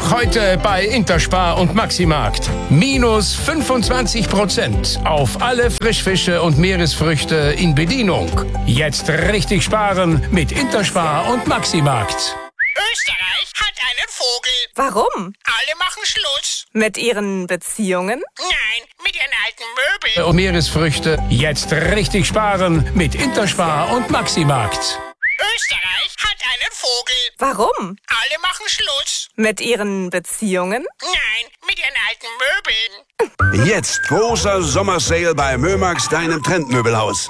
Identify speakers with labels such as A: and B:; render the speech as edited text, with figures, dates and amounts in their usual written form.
A: Noch heute bei Interspar und Maximarkt. Minus 25% auf alle Frischfische und Meeresfrüchte in Bedienung. Jetzt richtig sparen mit Interspar und Maximarkt.
B: Österreich hat einen Vogel.
C: Warum?
B: Alle machen Schluss.
C: Mit ihren Beziehungen?
B: Nein, mit ihren alten Möbeln.
A: Und Meeresfrüchte. Jetzt richtig sparen mit Interspar und Maximarkt.
B: Österreich hat einen Vogel.
C: Warum?
B: Alle machen Schluss.
C: Mit ihren Beziehungen?
B: Nein, mit ihren alten Möbeln.
D: Jetzt großer Sommersale bei Mömax, deinem Trendmöbelhaus.